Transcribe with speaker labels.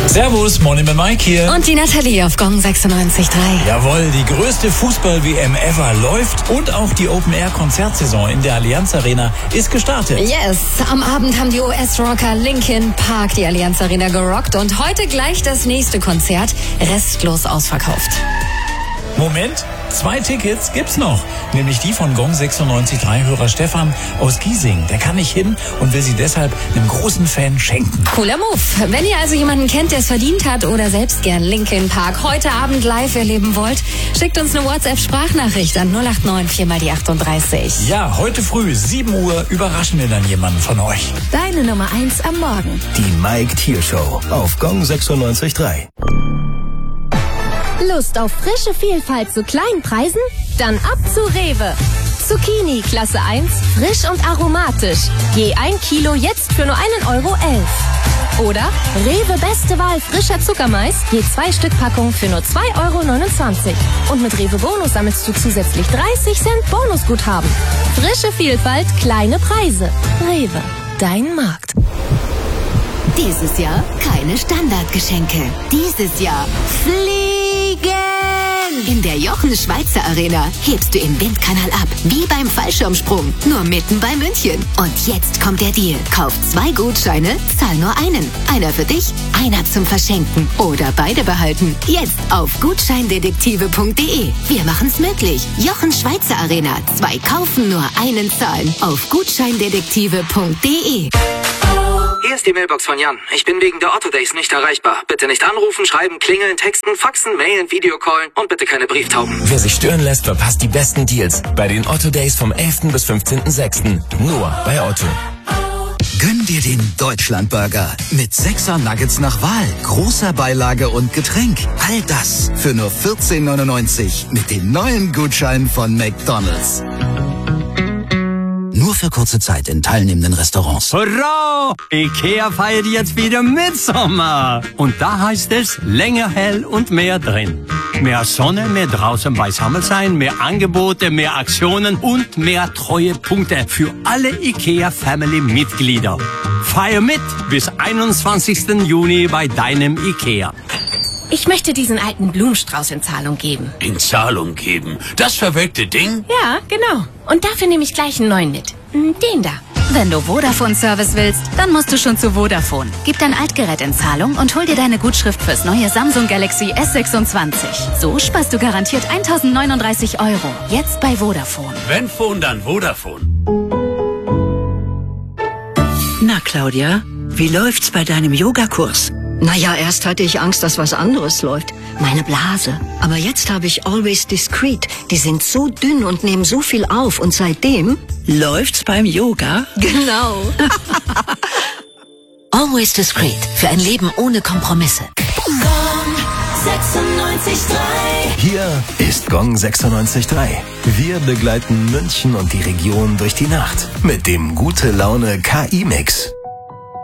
Speaker 1: Servus, Morning mit Mike hier.
Speaker 2: Und die Nathalie auf Gong 96.3.
Speaker 1: Jawohl, die größte Fußball-WM ever läuft und auch die Open-Air-Konzertsaison in der Allianz Arena ist gestartet.
Speaker 2: Yes, am Abend haben die US-Rocker Linkin Park die Allianz Arena gerockt und heute gleich das nächste Konzert, restlos ausverkauft.
Speaker 1: Moment, 2 Tickets gibt's noch, nämlich die von Gong 96.3 Hörer Stefan aus Giesing. Der kann nicht hin und will sie deshalb einem großen Fan schenken.
Speaker 2: Cooler Move. Wenn ihr also jemanden kennt, der es verdient hat oder selbst gern Linkin Park heute Abend live erleben wollt, schickt uns eine WhatsApp-Sprachnachricht an 089 4x38.
Speaker 1: Ja, heute früh 7 Uhr überraschen wir dann jemanden von euch.
Speaker 2: Deine Nummer 1 am Morgen.
Speaker 3: Die Mike Thiel Show auf Gong 96.3.
Speaker 4: Lust auf frische Vielfalt zu kleinen Preisen? Dann ab zu Rewe. Zucchini Klasse 1, frisch und aromatisch. Je 1 Kilo jetzt für nur 1,11 €. Oder Rewe beste Wahl frischer Zuckermais, je 2 Stück Packung für nur 2,29 €. Und mit Rewe Bonus sammelst du zusätzlich 30 Cent Bonusguthaben. Frische Vielfalt, kleine Preise. Rewe, dein Markt.
Speaker 5: Dieses Jahr keine Standardgeschenke. Dieses Jahr fliegen! In der Jochen Schweizer Arena hebst du im Windkanal ab, wie beim Fallschirmsprung, nur mitten bei München. Und jetzt kommt der Deal. Kauf 2 Gutscheine, zahl nur einen. Einer für dich, einer zum Verschenken oder beide behalten. Jetzt auf gutscheindetektive.de. Wir machen's möglich. Jochen Schweizer Arena. 2 kaufen, nur einen zahlen. Auf gutscheindetektive.de.
Speaker 6: Hier ist die Mailbox von Jan. Ich bin wegen der Otto Days nicht erreichbar. Bitte nicht anrufen, schreiben, klingeln, texten, faxen, mailen, Videocallen und bitte keine Brieftauben.
Speaker 7: Wer sich stören lässt, verpasst die besten Deals bei den Otto Days vom 11. bis 15.06. Nur bei Otto.
Speaker 8: Gönn dir den Deutschlandburger mit 6er Nuggets nach Wahl, großer Beilage und Getränk. All das für nur 14,99 € mit dem neuen Gutschein von McDonald's. Nur für kurze Zeit in teilnehmenden Restaurants.
Speaker 9: Hurra! Ikea feiert jetzt wieder Mitsommer. Und da heißt es länger hell und mehr drin. Mehr Sonne, mehr draußen beisammen sein, mehr Angebote, mehr Aktionen und mehr Treuepunkte für alle Ikea Family Mitglieder. Feier mit bis 21. Juni bei deinem Ikea.
Speaker 4: Ich möchte diesen alten Blumenstrauß in Zahlung geben.
Speaker 10: In Zahlung geben? Das verwelkte Ding?
Speaker 4: Ja, genau. Und dafür nehme ich gleich einen neuen mit. Den da.
Speaker 11: Wenn du Vodafone-Service willst, dann musst du schon zu Vodafone. Gib dein Altgerät in Zahlung und hol dir deine Gutschrift fürs neue Samsung Galaxy S26. So sparst du garantiert 1.039 €. Jetzt bei Vodafone.
Speaker 10: Wenn Phone, dann Vodafone.
Speaker 12: Na, Claudia, wie läuft's bei deinem Yogakurs?
Speaker 13: Naja, erst hatte ich Angst, dass was anderes läuft. Meine Blase. Aber jetzt habe ich Always Discreet. Die sind so dünn und nehmen so viel auf. Und seitdem...
Speaker 12: Läuft's beim Yoga?
Speaker 13: Genau.
Speaker 5: Always Discreet. Für ein Leben ohne Kompromisse.
Speaker 3: Gong 96.3. Hier ist Gong 96.3. Wir begleiten München und die Region durch die Nacht mit dem Gute Laune KI-Mix.